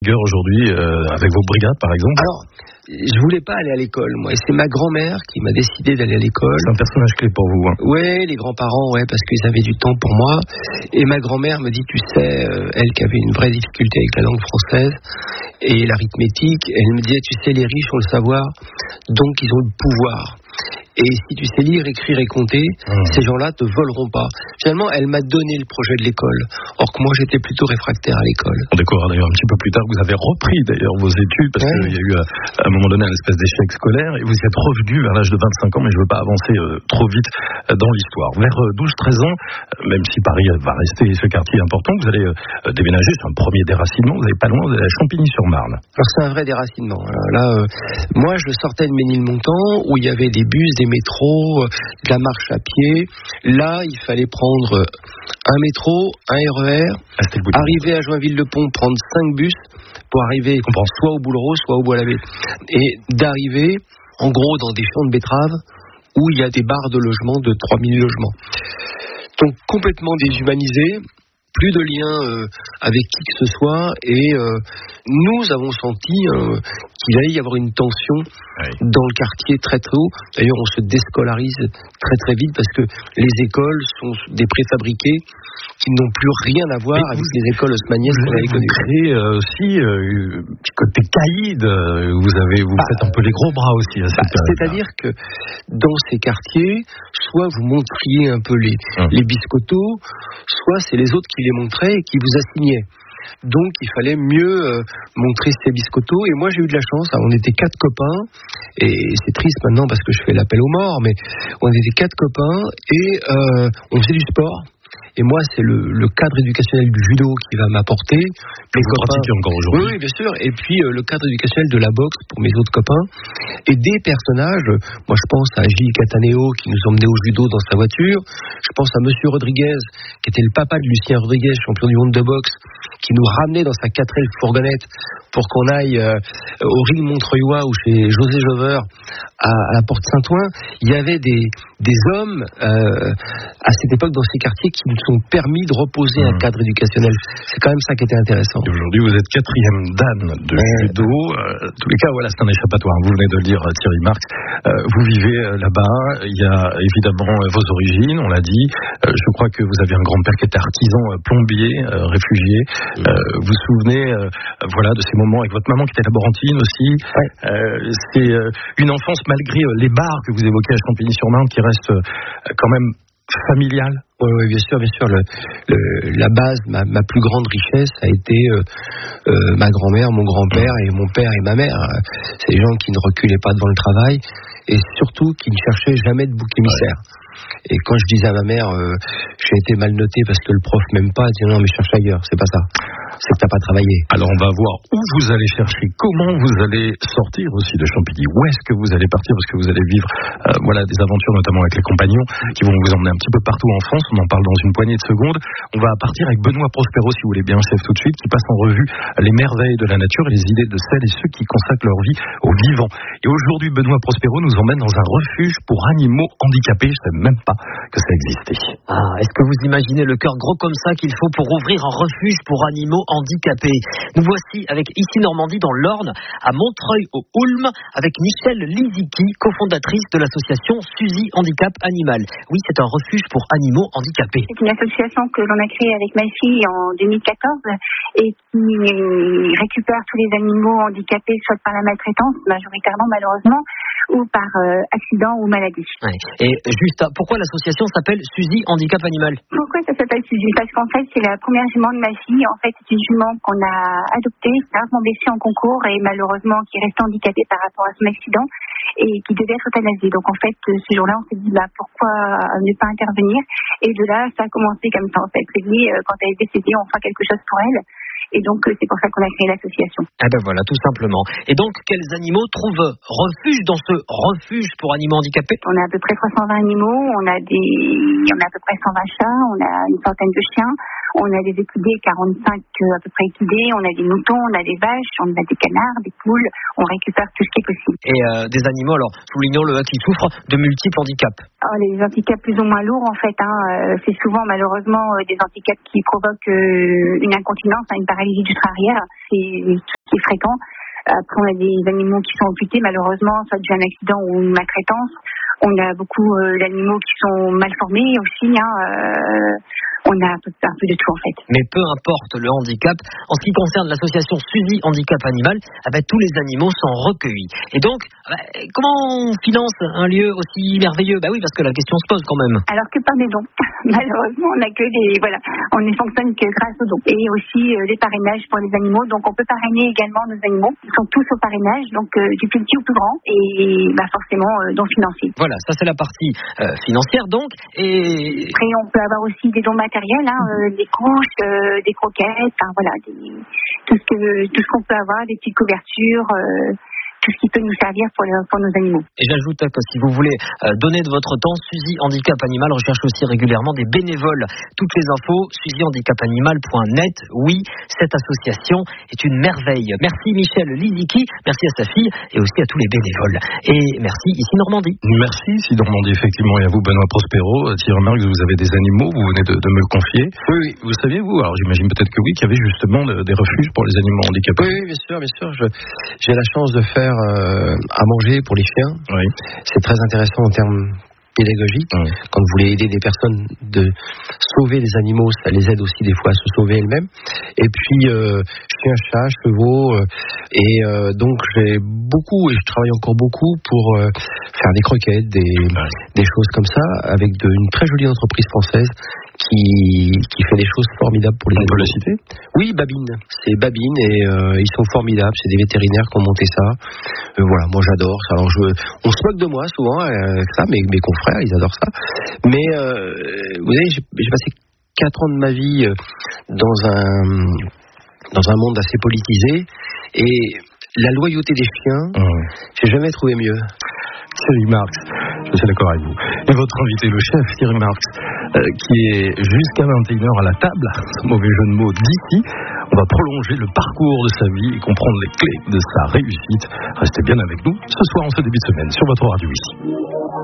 rigueur aujourd'hui avec vos brigades, par exemple? Alors, je voulais pas aller à l'école, moi, et c'est ma grand-mère qui m'a décidé d'aller à l'école. C'est un personnage clé pour vous, hein. Ouais, les grands-parents, ouais, parce qu'ils avaient du temps pour moi. Et ma grand-mère me dit, tu sais, elle qui avait une vraie difficulté avec la langue française et l'arithmétique, elle me disait, tu sais, les riches ont le savoir, donc ils ont le pouvoir. Et si tu sais lire, écrire et compter, ces gens-là te voleront pas. Finalement, elle m'a donné le projet de l'école, or que moi j'étais plutôt réfractaire à l'école. On découvrira d'ailleurs un petit peu plus tard que vous avez repris d'ailleurs vos études, parce qu'il y a eu à un moment donné un espèce d'échec scolaire, et vous y êtes revenu vers l'âge de 25 ans, mais je ne veux pas avancer trop vite dans l'histoire. Vers 12-13 ans, même si Paris va rester ce quartier important, vous allez déménager, c'est un premier déracinement, vous n'allez pas loin, vous allez à Champigny-sur-Marne. Alors c'est un vrai déracinement. Là, moi je sortais de Ménilmontant, où il y avait des bus, des métros, de la marche à pied. Là, il fallait prendre un métro, un RER, arriver à Joinville-le-Pont, prendre 5 bus pour arriver soit au Boulereau, soit au Bois-l'Abbé. Et d'arriver, en gros, dans des champs de betteraves où il y a des barres de logement de 3000 logements. Donc complètement déshumanisé, plus de lien avec qui que ce soit, et nous avons senti qu'il allait y avoir une tension dans le quartier très tôt. D'ailleurs, on se déscolarise très très vite parce que les écoles sont des préfabriqués qui n'ont plus rien à voir avec les écoles haussmanniennes qu'on avait connues. Vous créez aussi côté caïd, vous faites un peu les gros bras aussi à cette période. C'est-à-dire que dans ces quartiers, soit vous montriez un peu les biscottos, soit c'est les autres qui les montraient et qui vous assignaient. Donc il fallait mieux montrer ces biscottos, et moi j'ai eu de la chance. Alors, on était 4 copains, et c'est triste maintenant parce que je fais l'appel aux morts, mais on était 4 copains et on faisait du sport. Et moi, c'est le cadre éducationnel du judo qui va m'apporter. Mes copains encore aujourd'hui. Oui, bien sûr. Et puis le cadre éducationnel de la boxe pour mes autres copains. Et des personnages. Moi, je pense à Gilles Cataneo qui nous emmenait au judo dans sa voiture. Je pense à Monsieur Rodriguez, qui était le papa de Lucien Rodriguez, champion du monde de boxe, qui nous ramenait dans sa 4L fourgonnette pour qu'on aille au ring Montreuilois ou chez José Joveur à la Porte Saint-Ouen. Il y avait des hommes à cette époque dans ces quartiers qui nous ont permis de reposer un cadre éducationnel. C'est quand même ça qui était intéressant. Et aujourd'hui, vous êtes 4e dan de judo. En tous les cas, voilà, c'est un échappatoire. Vous venez de le dire, Thierry Marx. Vous vivez là-bas. Il y a évidemment vos origines, on l'a dit. Je crois que vous avez un grand-père qui était artisan plombier, réfugié. Vous vous souvenez voilà, de ces moments avec votre maman qui était laborantine aussi. C'est une enfance malgré les bars que vous évoquez à Champigny-sur-Marne qui reste quand même familiale. Oui, bien sûr. La base, ma plus grande richesse a été ma grand-mère, mon grand-père et mon père et ma mère. C'est des gens qui ne reculaient pas devant le travail et surtout qui ne cherchaient jamais de bouc émissaire. Et quand je disais à ma mère, j'ai été mal noté parce que le prof m'aime pas, elle disait non mais cherche ailleurs, c'est pas ça. C'est que t'as pas travaillé. Alors on va voir où vous allez chercher, comment vous allez sortir aussi de Champigny. Où est-ce que vous allez partir, parce que vous allez vivre voilà, des aventures notamment avec les compagnons qui vont vous emmener un petit peu partout en France. On en parle dans une poignée de secondes. On va partir avec Benoît Prospero, si vous voulez bien, chef, tout de suite, qui passe en revue les merveilles de la nature et les idées de celles et ceux qui consacrent leur vie aux vivants. Et aujourd'hui, Benoît Prospero nous emmène dans un refuge pour animaux handicapés. Je ne savais même pas que ça existait. Est-ce que vous imaginez le cœur gros comme ça qu'il faut pour ouvrir un refuge pour animaux handicapés? Nous voici avec Ici Normandie dans l'Orne, à Montreuil-au-Houlme, avec Michèle Lizicki, cofondatrice de l'association Suzy Handicap Animal. Oui, c'est un refuge pour animaux handicapés. C'est une association que l'on a créée avec ma fille en 2014 et qui récupère tous les animaux handicapés, soit par la maltraitance, majoritairement malheureusement, ou par accident ou maladie. Ouais. Et juste, pourquoi l'association s'appelle Suzy Handicap Animal? Pourquoi ça s'appelle Suzy? Parce qu'en fait, c'est la première jument de ma fille. En fait, c'est une jument qu'on a adoptée, gravement blessée en concours et malheureusement qui est restée handicapée par rapport à son accident et qui devait être euthanasiée. Donc en fait, ce jour-là, on s'est dit pourquoi ne pas intervenir? Et de là, ça a commencé comme ça. En fait, c'est dit, quand elle est décédée, on fera quelque chose pour elle. Et donc, c'est pour ça qu'on a créé l'association. Ah ben voilà, tout simplement. Et donc, quels animaux trouvent refuge dans ce refuge pour animaux handicapés? On a à peu près 320 animaux, on a à peu près 120 chats, on a une centaine de chiens, on a des équidés, 45 à peu près équidés, on a des moutons, on a des vaches, on a des canards, des poules, on récupère tout ce qui est possible. Et des animaux, alors, soulignons qui souffrent de multiples handicaps. Les handicaps plus ou moins lourds, en fait, c'est souvent malheureusement des handicaps qui provoquent une incontinence, une paralysie du train arrière. C'est fréquent. Après, on a des animaux qui sont amputés, malheureusement, soit dû à un accident ou une maltraitance. On a beaucoup d'animaux qui sont mal formés aussi. On a un peu de tout en fait. Mais peu importe le handicap, en ce qui concerne l'association Suzy Handicap Animal, tous les animaux sont recueillis. Et donc, comment on finance un lieu aussi merveilleux ? Oui, parce que la question se pose quand même. Alors que par des dons. Malheureusement, on n'a que on ne fonctionne que grâce aux dons. Et aussi les parrainages pour les animaux. Donc on peut parrainer également nos animaux. Ils sont tous au parrainage, donc du plus petit au plus grand. Et forcément, dons financiers. Voilà, ça c'est la partie financière donc. Et après, on peut avoir aussi des dons matériels, des couches, des croquettes, tout ce qu'on peut avoir, des petites couvertures. Tout ce qui peut nous servir pour nos animaux. Et j'ajoute que si vous voulez donner de votre temps, Suzy Handicap Animal recherche aussi régulièrement des bénévoles. Toutes les infos, suzyhandicapanimal.net. Oui, cette association est une merveille. Merci Michel Lizicki, merci à sa fille et aussi à tous les bénévoles. Et merci ici Normandie. Merci ici Normandie, effectivement, et à vous Benoît Prospero. Thierry Marx, vous avez des animaux, vous venez de me le confier. Oui, vous saviez vous, alors j'imagine peut-être que oui, qu'il y avait justement des refuges pour les animaux handicapés. Oui, bien sûr. J'ai la chance de faire à manger pour les chiens. Oui. C'est très intéressant en termes pédagogiques. Oui. Quand vous voulez aider des personnes de sauver les animaux, ça les aide aussi des fois à se sauver elles-mêmes. Et puis chiens, chats, chevaux. Donc j'ai beaucoup, et je travaille encore beaucoup pour faire des croquettes, des choses comme ça, avec une très jolie entreprise française qui fait des choses formidables pour les animaux. On peut la citer ? Oui, Babine. C'est Babine et ils sont formidables. C'est des vétérinaires qui ont monté ça. Moi j'adore ça. Alors on se moque de moi souvent avec ça, mes confrères ils adorent ça. Mais vous savez, j'ai passé 4 ans de ma vie dans un monde assez politisé et la loyauté des chiens, j'ai jamais trouvé mieux. Thierry Marx, je suis d'accord avec vous. Et votre invité, le chef Thierry Marx, qui est jusqu'à 21h à la table, ce mauvais jeu de mots d'ici. On va prolonger le parcours de sa vie et comprendre les clés de sa réussite. Restez bien avec nous ce soir en ce début de semaine sur votre radio ici.